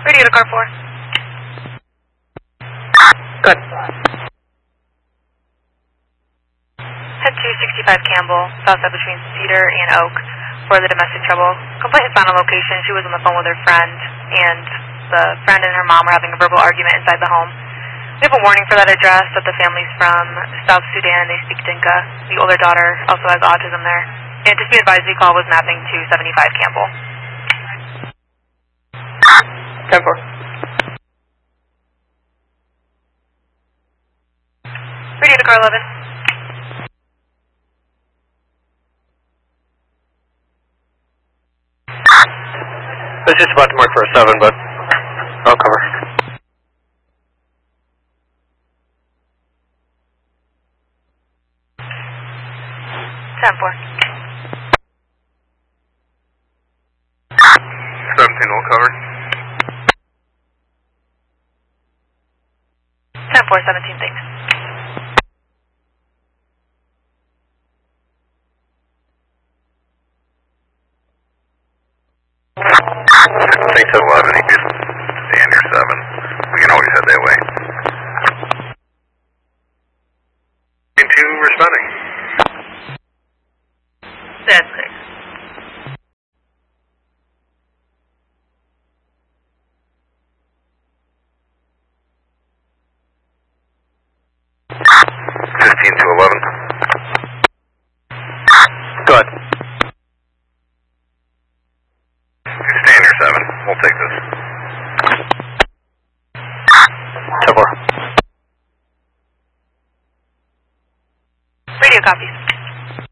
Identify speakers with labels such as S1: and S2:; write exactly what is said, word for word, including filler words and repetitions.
S1: Radio to car four.
S2: Good.
S1: Head two sixty-five Campbell, south side between Cedar and Oak, for the domestic trouble. Complaint is found on location. She was on the phone with her friend, and the friend and her mom were having a verbal argument inside the home. We have a warning for that address that the family's from South Sudan and they speak Dinka. The older daughter also has autism there. And just be advised, the call was mapping to seventy-five Campbell.
S2: ten four.
S1: Radio to car eleven.
S2: This is about to mark for a seven, but I'll cover.
S1: ten four.
S3: seventeen will cover.
S1: ten four, seventeen, thanks.
S3: six eleven, he just stand your seven. We can always head that way.